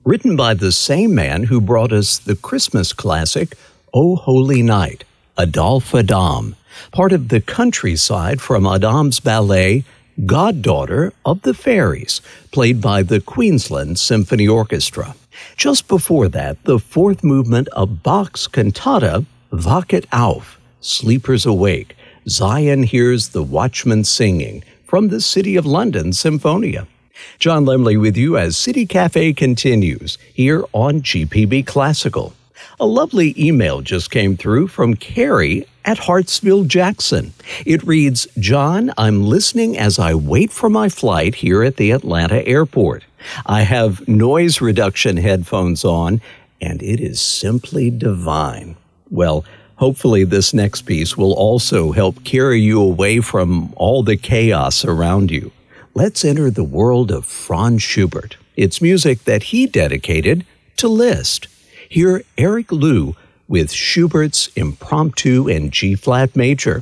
written by the same man who brought us the Christmas classic, O Holy Night, Adolphe Adam, part of the countryside from Adam's ballet, Goddaughter of the Fairies, played by the Queensland Symphony Orchestra. Just before that, the fourth movement of Bach's cantata, Wachet auf, Sleepers Awake, Zion Hears the Watchman Singing, from the City of London Symphonia. John Lemley with you as City Cafe continues here on GPB Classical. A lovely email just came through from Carrie at Hartsville, Jackson. It reads, John, I'm listening as I wait for my flight here at the Atlanta airport. I have noise reduction headphones on, and it is simply divine. Well, hopefully this next piece will also help carry you away from all the chaos around you. Let's enter the world of Franz Schubert. It's music that he dedicated to Liszt. Hear Eric Liu with Schubert's Impromptu in G-flat major.